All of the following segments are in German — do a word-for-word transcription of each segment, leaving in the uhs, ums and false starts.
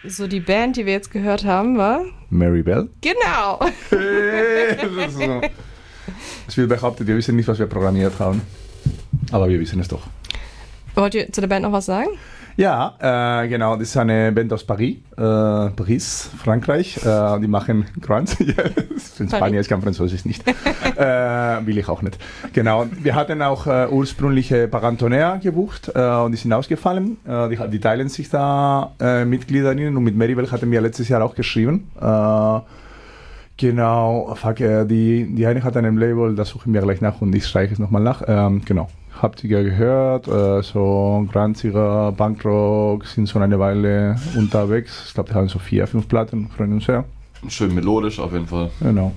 so die Band, die wir jetzt gehört haben, war? Maribel. Genau. so. Es wird behauptet, wir wissen nicht, was wir programmiert haben. Aber wir wissen es doch. Wollt ihr zu der Band noch was sagen? Ja, äh, genau, das ist eine Band aus Paris, äh, Paris, Frankreich. Äh, die machen Grunge. In Spanien ist kein Französisch nicht. äh, will ich auch nicht. Genau, wir hatten auch äh, ursprüngliche Parantonea gebucht äh, und die sind ausgefallen. Äh, die, die teilen sich da äh, Mitgliederinnen und mit Maribel hatten wir letztes Jahr auch geschrieben. Äh, genau, fuck, äh, die, die eine hat ein Label, das suchen wir gleich nach und ich streiche es nochmal nach. Ähm, genau. Habt ihr gehört, äh, so Grunziger, Punkrock, sind schon eine Weile unterwegs. Ich glaube, die haben so vier, fünf Platten, freuen uns sehr. Schön melodisch auf jeden Fall. Genau.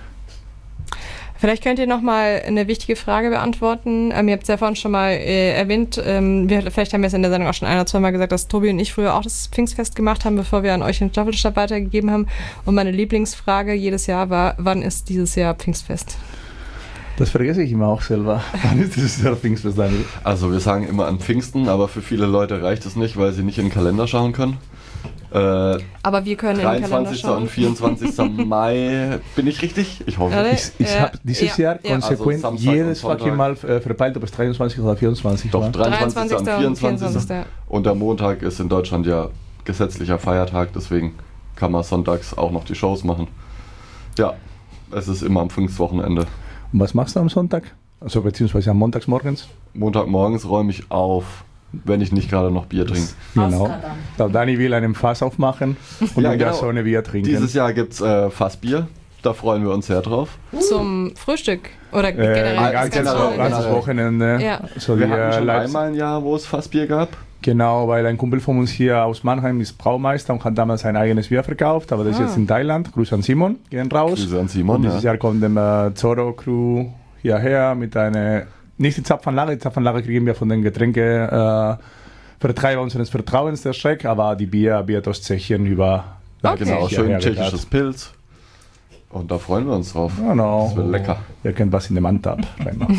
Vielleicht könnt ihr nochmal eine wichtige Frage beantworten. Ähm, ihr habt es ja vorhin schon mal äh, erwähnt, ähm, wir, vielleicht haben wir es in der Sendung auch schon ein oder zwei Mal gesagt, dass Tobi und ich früher auch das Pfingstfest gemacht haben, bevor wir an euch den Staffelstab weitergegeben haben. Und meine Lieblingsfrage jedes Jahr war, wann ist dieses Jahr Pfingstfest? Das vergesse ich immer auch selber. Wann ist dieses Jahr Pfingstfest, Daniel? Also wir sagen immer an Pfingsten, aber für viele Leute reicht es nicht, weil sie nicht in den Kalender schauen können. Äh, aber wir können in den Kalender dreiundzwanzigsten schauen. und vierundzwanzigsten Mai, bin ich richtig? Ich hoffe. Oder? Ich, ich Ja, habe dieses ja, Jahr ja. konsequent Also Samstag jedes und Sonntag. fucking Mal äh, verpeilt, ob es dreiundzwanzig oder vierundzwanzig Doch, war. dreiundzwanzigsten und vierundzwanzigsten vierundzwanzigsten Und der Montag ist in Deutschland ja gesetzlicher Feiertag, deswegen kann man sonntags auch noch die Shows machen. Ja, es ist immer am Pfingstwochenende. Und was machst du am Sonntag? Also beziehungsweise am Montagsmorgens? Montagmorgens räume ich auf, wenn ich nicht gerade noch Bier trinke. Genau. Da Dani will einen Fass aufmachen und Ja, in der genau. Sonne Bier trinken. Dieses Jahr gibt es äh, Fassbier, da freuen wir uns sehr drauf. Zum Frühstück oder äh, generell? ein das ganzes, ganze generell, Wochenende? ganzes Wochenende. Ja. So Wir die, hatten äh, schon Leipzig- einmal ein Jahr, wo es Fassbier gab. Genau, weil ein Kumpel von uns hier aus Mannheim ist Braumeister und hat damals sein eigenes Bier verkauft, aber das Ah. ist jetzt in Thailand. Grüße an Simon, gehen raus. Grüße an Simon, Und dieses ja. Jahr kommt dem äh, Zorro-Crew hierher mit einer, nicht die Zapfanlage, die Zapfanlage kriegen wir von den Getränke äh, Vertreiber unseres Vertrauens, der Schreck, aber die Bier, Bier aus Tschechien über Okay. Genau, schön hierher tschechisches gebracht. Pilz. Und da freuen wir uns drauf. Genau. Das wird lecker. Ihr könnt was in dem Antab reinmachen.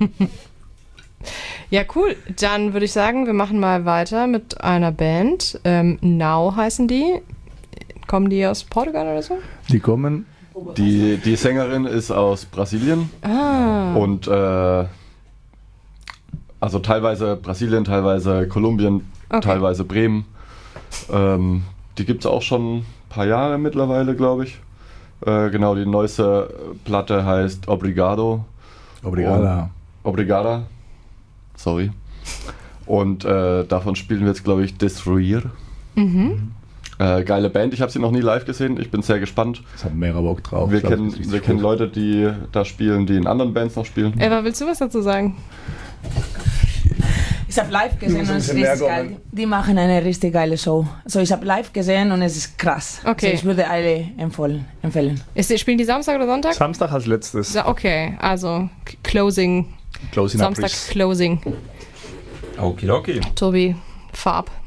Ja, cool. Dann würde ich sagen, wir machen mal weiter mit einer Band. Ähm, Now heißen die. Kommen die aus Portugal oder so? Die kommen, Die, die Sängerin ist aus Brasilien Ah. und äh, also teilweise Brasilien, teilweise Kolumbien, Okay. teilweise Bremen. Ähm, die gibt es auch schon ein paar Jahre mittlerweile, glaube ich. Äh, genau, die neueste Platte heißt Obrigado. Obrigada. Obrigada. Sorry. Und äh, davon spielen wir jetzt, glaube ich, Destruir. Mhm. Äh, geile Band, ich habe sie noch nie live gesehen, ich bin sehr gespannt. Das hat mega Bock drauf. Wir Ich glaub, kennen, das ist richtig wir kennen gut. Leute, die da spielen, die in anderen Bands noch spielen. Eva, willst du was dazu sagen? Ich habe live gesehen müssen und es ist ein bisschen richtig mehr geil. Die machen eine richtig geile Show. Also ich habe live gesehen und es ist krass. Okay. Also ich würde alle empfehlen. empfehlen. Ist, spielen die Samstag oder Sonntag? Samstag als letztes. Ja, okay, also K- Closing. Closing Samstag Abriss. Closing. Okidoki. Tobi, Farb.